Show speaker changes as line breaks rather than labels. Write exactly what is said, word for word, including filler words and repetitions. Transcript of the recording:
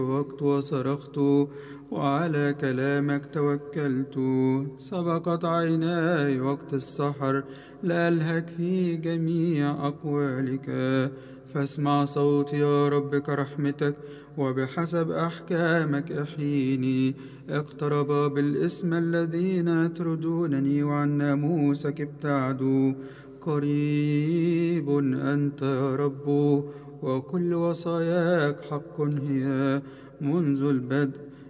وقت وصرخت وعلى كلامك توكلت. سبقت عيناي وقت السحر لألهك في جميع أقوالك، فاسمع صوتي يا رب كرحمتك وبحسب أحكامك احييني. اقترب بالاسم الذين يطردونني وعن ناموسك ابتعدوا. قريب أنت يا رب وكل وصاياك حق هي منذ البدء